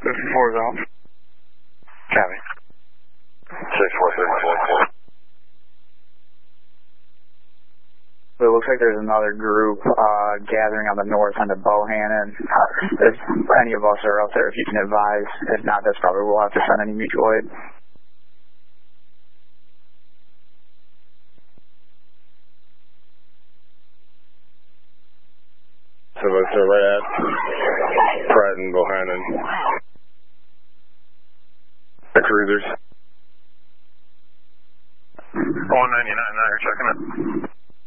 54 is off. Copy. 64644. So it looks like there's another group gathering on the north end of Bohannon. If any of us are out there, if you can advise. If not, that's probably we'll have to send any mutual aid. So it's right at Pratt and Bohannon. The cruisers. 199, now you're checking it.